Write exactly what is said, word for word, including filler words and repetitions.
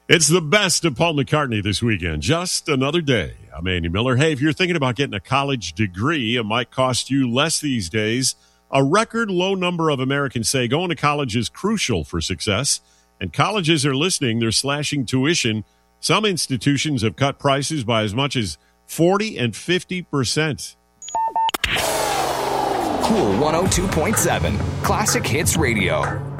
It's the best of Paul McCartney this weekend. Just another day. I'm Andy Miller. Hey, if you're thinking about getting a college degree, it might cost you less these days. A record low number of Americans say going to college is crucial for success. And colleges are listening. They're slashing tuition. Some institutions have cut prices by as much as forty and fifty percent. Cool one oh two point seven Classic Hits Radio.